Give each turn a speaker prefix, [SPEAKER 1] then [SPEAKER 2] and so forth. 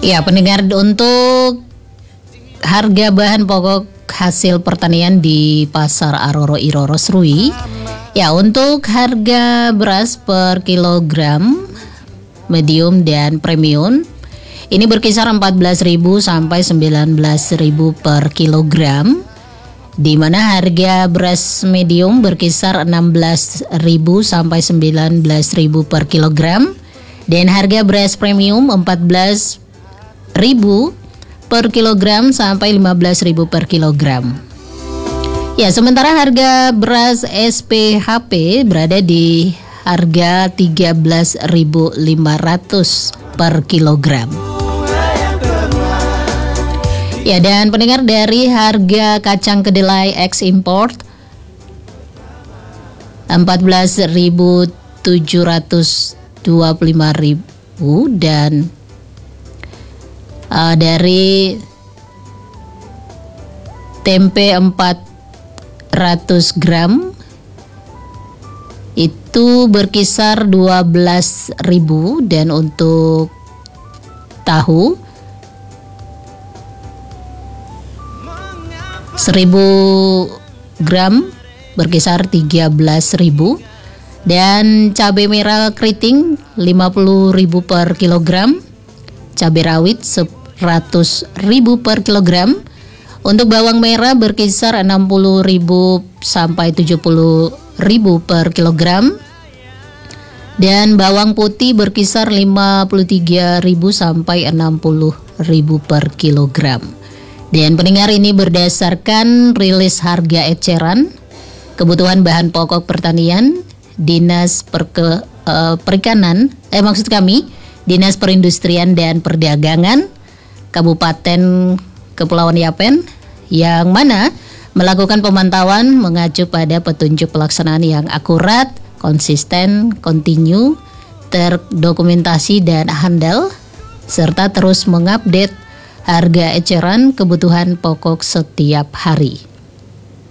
[SPEAKER 1] Ya, pendengar, untuk harga bahan pokok hasil pertanian di Pasar Aroro Iroro Serui. Ya, untuk harga beras per kilogram medium dan premium ini berkisar 14.000 sampai 19.000 per kilogram, di mana harga beras medium berkisar 16.000 sampai 19.000 per kilogram dan harga beras premium 14.000 per kilogram sampai 15.000 per kilogram. Ya, sementara harga beras SPHP berada di harga 13.500 per kilogram. Ya, dan pendengar, dari harga kacang kedelai ekspor 14.725.000 dan dari tempe 400 gram itu berkisar 12.000 dan untuk tahu 1.000 gram berkisar 13.000 dan cabai merah keriting 50.000 per kilogram, cabai rawit 100.000 per kilogram. Untuk bawang merah berkisar 60.000 sampai 70.000 per kilogram. Dan bawang putih berkisar 53.000 sampai 60.000 per kilogram. Dan pendengar, ini berdasarkan rilis harga eceran kebutuhan bahan pokok pertanian Dinas Perikanan, Dinas Perindustrian dan Perdagangan Kabupaten Kepulauan Yapen, yang mana melakukan pemantauan mengacu pada petunjuk pelaksanaan yang akurat, konsisten, kontinu, terdokumentasi dan handal, serta terus mengupdate harga eceran kebutuhan pokok setiap hari.